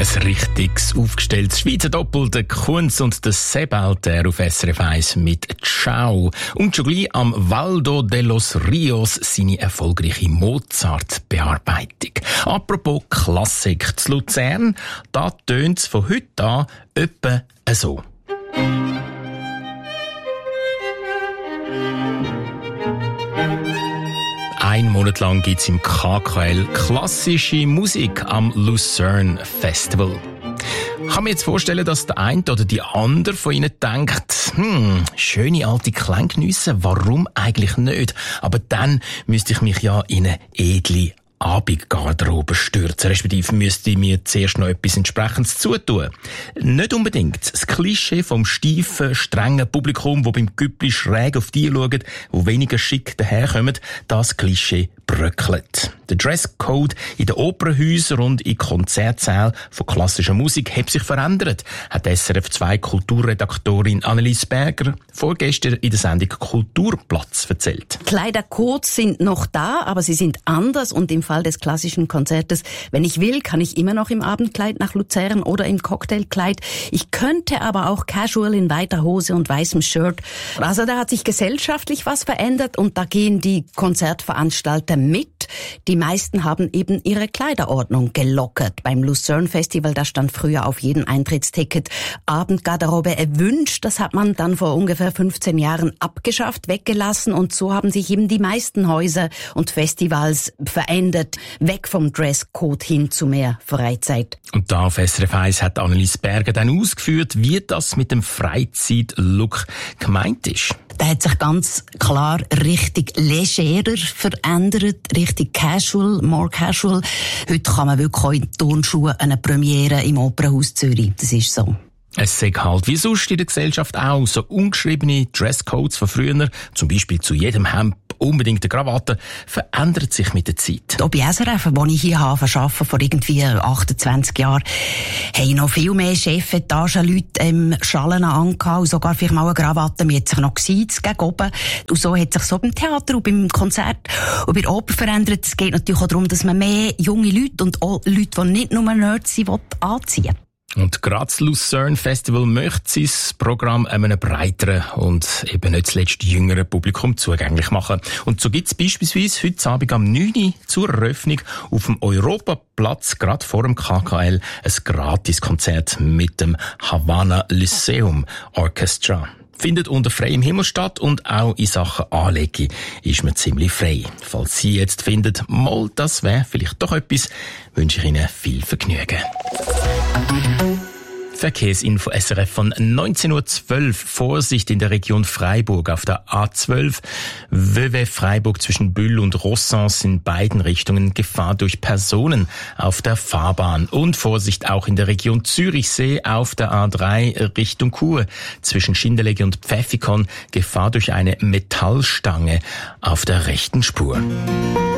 Ein richtiges, aufgestelltes Schweizer Doppel, der Kunz und der Sebald, auf SRF 1 mit Ciao. Und schon gleich am Waldo de los Rios seine erfolgreiche Mozart-Bearbeitung. Apropos Klassik, zu Luzern, da tönt es von heute an etwa so. Ein Monat lang gibt's im KKL klassische Musik am Lucerne Festival. Ich kann mir jetzt vorstellen, dass der eine oder die andere von Ihnen denkt, schöne alte Klänge, warum eigentlich nicht? Aber dann müsste ich mich ja in eine edle Abendgarderobe stürzen, respektive müsste ich mir zuerst noch etwas Entsprechendes zutun. Nicht unbedingt. Das Klischee vom steifen, strengen Publikum, das beim Güppli schräg auf die schaut, die weniger schick daherkommen, das Klischee bröckelt. Der Dresscode in den Opernhäusern und in Konzertsälen von klassischer Musik hat sich verändert, hat SRF 2 Kulturredaktorin Annelies Berger vorgestern in der Sendung Kulturplatz erzählt. Kleidercodes sind noch da, aber sie sind anders und im Fall des klassischen Konzertes, wenn ich will, kann ich immer noch im Abendkleid nach Luzern oder im Cocktailkleid. Ich könnte aber auch casual in weiter Hose und weißem Shirt. Also da hat sich gesellschaftlich was verändert und da gehen die Konzertveranstalter mit. Die meisten haben eben ihre Kleiderordnung gelockert. Beim Lucerne Festival, da stand früher auf jedem Eintrittsticket Abendgarderobe erwünscht. Das hat man dann vor ungefähr 15 Jahren abgeschafft, weggelassen und so haben sich eben die meisten Häuser und Festivals verändert. Weg vom Dresscode hin zu mehr Freizeit. Und da auf SRF 1 hat Annelies Berger dann ausgeführt, wie das mit dem Freizeitlook gemeint ist. Der hat sich ganz klar richtig legerer verändert, richtig casual, more casual. Heute kann man wirklich auch in Turnschuhen eine Premiere im Opernhaus Zürich. Das ist so. Es sagt halt, wie sonst in der Gesellschaft auch, so ungeschriebene Dresscodes von früher, zum Beispiel zu jedem Hemd unbedingt eine Krawatte, verändert sich mit der Zeit. Hier bei SRF, wo ich hier arbeite, vor irgendwie 28 Jahren, haben noch viel mehr Chefetagenleute Schalen angehabt und sogar vielleicht mal eine Krawatte. Man hat sich noch gesiezt gegen oben. Und so hat sich so beim Theater und beim Konzert und bei der Oper verändert. Es geht natürlich auch darum, dass man mehr junge Leute und auch Leute, die nicht nur Nerds sind, anziehen. Und gerade das Lucerne Festival möchte sein Programm einem breiteren und eben nicht zuletzt jüngeren Publikum zugänglich machen. Und so gibt es beispielsweise heute Abend am 9. Uhr zur Eröffnung auf dem Europaplatz, gerade vor dem KKL, ein Gratiskonzert mit dem Havana Lyceum Orchestra. Findet unter freiem Himmel statt und auch in Sachen Anlegen ist man ziemlich frei. Falls Sie jetzt finden, mal, das wäre vielleicht doch etwas, wünsche ich Ihnen viel Vergnügen. Verkehrsinfo SRF von 19.12 Uhr. Vorsicht in der Region Freiburg auf der A12. Vevey Freiburg zwischen Bühl und Rossens in beiden Richtungen. Gefahr durch Personen auf der Fahrbahn. Und Vorsicht auch in der Region Zürichsee auf der A3 Richtung Chur. Zwischen Schindellegi und Pfäffikon. Gefahr durch eine Metallstange auf der rechten Spur.